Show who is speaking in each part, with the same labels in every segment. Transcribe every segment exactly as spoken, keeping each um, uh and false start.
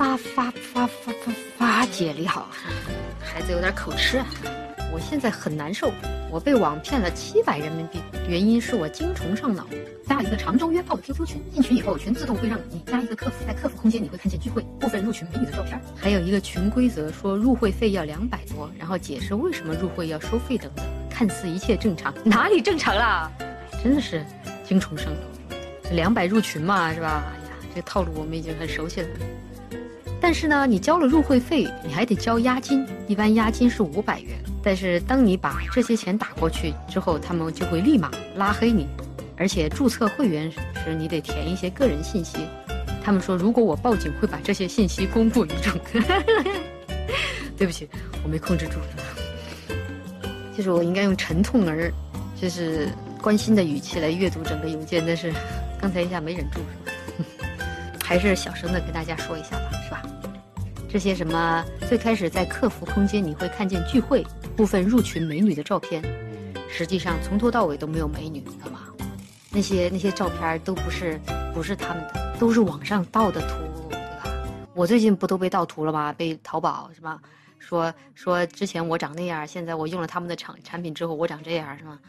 Speaker 1: 发发发发发发姐你好，孩子有点口吃啊。我现在很难受，我被网骗了七百人民币，原因是我精虫上脑。加一个常州约炮的 Q Q 群，进群以后群自动会让你加一个客服，在客服空间你会看见聚会，部分入群美女的照片，还有一个群规则说入会费要两百多，然后解释为什么入会要收费等等，看似一切正常，哪里正常啦？真的是精虫上脑，这两百入群嘛，是吧？哎呀，这个套路我们已经很熟悉了。但是呢，你交了入会费，你还得交押金，一般押金是五百元。但是当你把这些钱打过去之后，他们就会立马拉黑你，而且注册会员时你得填一些个人信息。他们说，如果我报警，会把这些信息公布于众。对不起，我没控制住。就是我应该用沉痛而就是关心的语气来阅读整个邮件，但是刚才一下没忍住，是吧？还是小声的跟大家说一下吧，是吧？这些什么最开始在客服空间你会看见聚会部分入群美女的照片，实际上从头到尾都没有美女，知道吗？那些那些照片都不是不是他们的，都是网上盗的图，对吧？我最近不都被盗图了吗？被淘宝是吧？说说之前我长那样，现在我用了他们的产产品之后我长这样，是吗？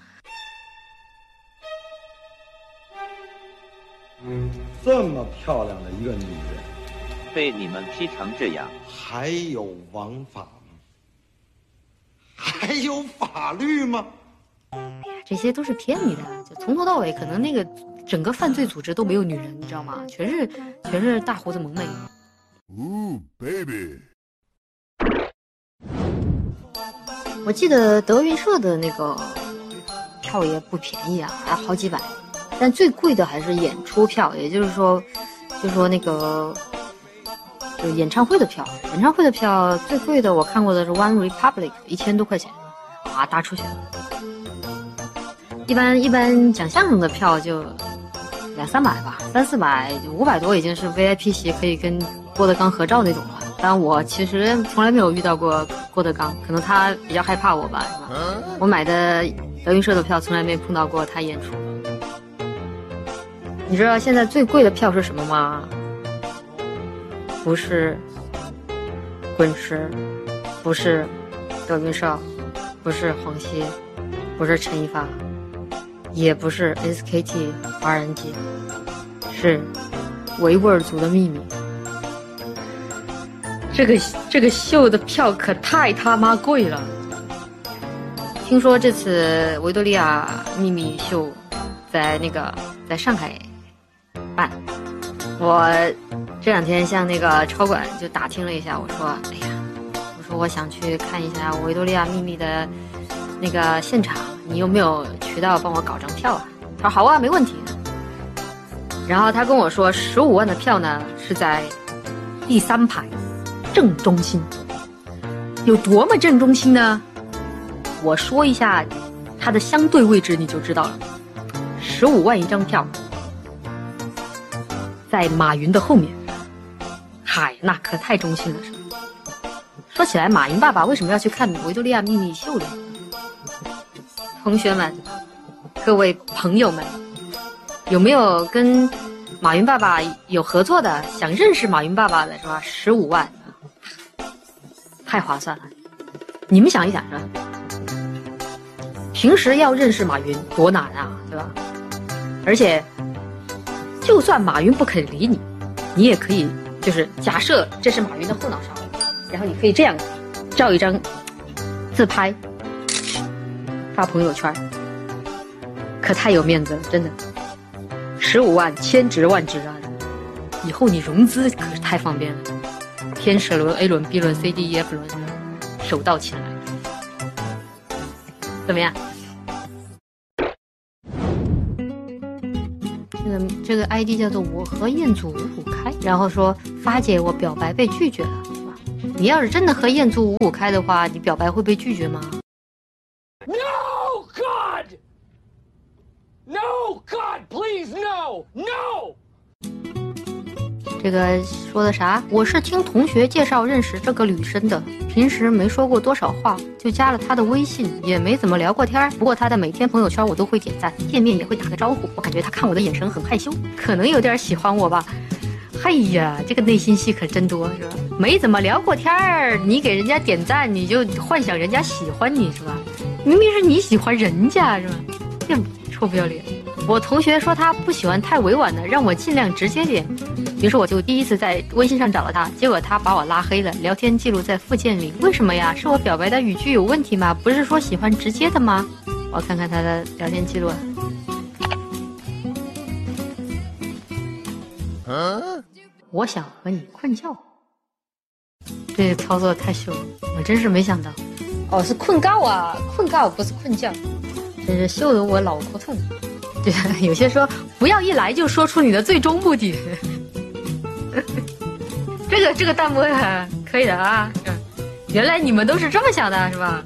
Speaker 2: 这么漂亮的一个女人，
Speaker 3: 被你们批成这样，
Speaker 2: 还有王法吗？还有法律吗？
Speaker 1: 这些都是骗你的，就从头到尾，可能那个整个犯罪组织都没有女人，你知道吗？全是全是大胡子萌妹。
Speaker 4: Ooh, baby。
Speaker 1: 我记得德云社的那个票也不便宜啊，还好几百。但最贵的还是演出票，也就是说，就说那个，就演唱会的票。演唱会的票最贵的我看过的是 One Republic， 一千多块钱，啊，搭出去了。一般一般讲相声的票就两三百吧，三四百，五百多已经是 V I P 席，可以跟郭德纲合照那种了。但我其实从来没有遇到过郭德纲，可能他比较害怕我吧，是吧？我买的德云社的票从来没碰到过他演出。你知道现在最贵的票是什么吗？不是滚石，不是德云社，不是黄西，不是陈一发，也不是 S K T R N G， 是维吾尔族的秘密。这个这个秀的票可太他妈贵了。听说这次维多利亚秘密秀在那个在上海办，我这两天向那个超管就打听了一下，我说哎呀，我说我想去看一下维多利亚秘密的那个现场，你有没有渠道帮我搞张票啊？他说好啊，没问题。然后他跟我说十五万的票呢是在第三排正中心。有多么正中心呢？我说一下它的相对位置你就知道了。十五万一张票在马云的后面，嗨，那可太中心了，是吧？说起来，马云爸爸为什么要去看维多利亚秘密秀呢？同学们，各位朋友们，有没有跟马云爸爸有合作的，想认识马云爸爸的是吧？十五万，太划算了。你们想一想是吧？平时要认识马云多难啊，对吧？而且就算马云不肯理你，你也可以就是假设这是马云的后脑勺，然后你可以这样照一张自拍发朋友圈，可太有面子了，真的。十五万千值万值啊！以后你融资可是太方便了，天使轮 A 轮 B 轮 C D E F 轮手到擒来，怎么样？这个这个 I D 叫做我和彦祖五五开，然后说发姐我表白被拒绝了，是吧？你要是真的和彦祖五五开的话，你表白会被拒绝吗？
Speaker 5: No God! No God, please no! No!
Speaker 1: 这个说的啥？我是听同学介绍认识这个女生的，平时没说过多少话，就加了她的微信，也没怎么聊过天。不过她的每天朋友圈我都会点赞，见面也会打个招呼。我感觉她看我的眼神很害羞，可能有点喜欢我吧。 哎呀，这个内心戏可真多，是吧？没怎么聊过天儿，你给人家点赞，你就幻想人家喜欢你，是吧？明明是你喜欢人家，是吧？这臭不要脸！我同学说他不喜欢太委婉的，让我尽量直接点。于是我就第一次在微信上找了他，结果他把我拉黑了，聊天记录在附件里。为什么呀？是我表白的语句有问题吗？不是说喜欢直接的吗？我看看他的聊天记录。嗯，我想和你困觉。这操作太秀了，我真是没想到。哦，是困觉啊，困觉不是困觉，真是秀得我脑壳痛。对，有些说不要一来就说出你的最终目的。这个这个弹幕啊，可以的啊。原来你们都是这么想的，是吧？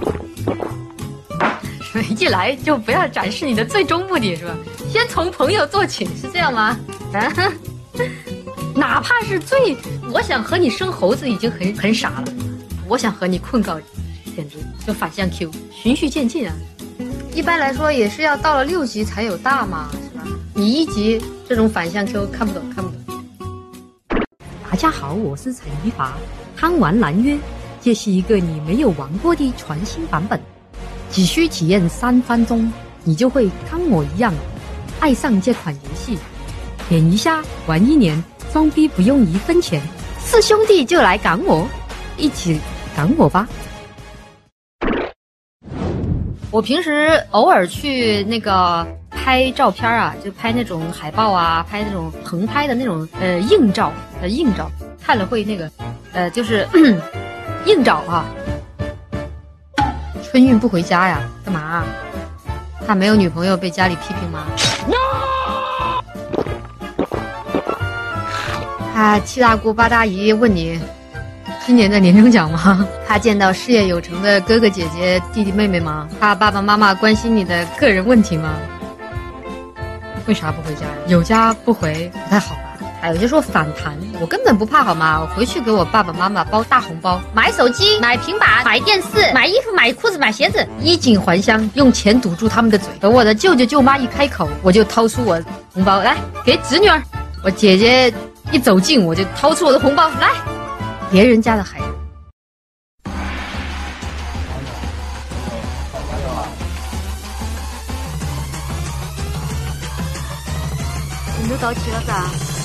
Speaker 1: 一来就不要展示你的最终目的，是吧？先从朋友做起，是这样吗？啊，哪怕是最，我想和你生猴子已经很很傻了，我想和你困觉，简直就反向 Q， 循序渐进啊。一般来说也是要到了六级才有大嘛，是吧？你一级这种反向 Q 看不懂，看不懂。
Speaker 6: 大家好，我是陈一华。贪玩蓝约，这是一个你没有玩过的全新版本，只需体验三分钟，你就会跟我一样爱上这款游戏。点一下玩一年，装逼不用一分钱，是兄弟就来赶我，一起赶我吧。
Speaker 1: 我平时偶尔去那个拍照片啊，就拍那种海报啊，拍那种横拍的那种呃硬照，呃硬照，看了会那个呃就是硬照啊。春运不回家呀？干嘛啊？他没有女朋友被家里批评吗？ No! 啊，七大姑八大姨问你，今年的年终奖吗？他见到事业有成的哥哥姐姐弟弟妹妹吗？他爸爸妈妈关心你的个人问题吗？为啥不回家呀？有家不回不太好吧？还有些说反弹，我根本不怕好吗？我回去给我爸爸妈妈包大红包，买手机，买平板，买电视，买衣服，买裤子，买鞋子，衣锦还乡，用钱堵住他们的嘴。等我的舅舅舅妈一开口，我就掏出我红包来给侄女儿。我姐姐一走近，我就掏出我的红包来，别人家的孩子。
Speaker 7: 你都到齐了噻。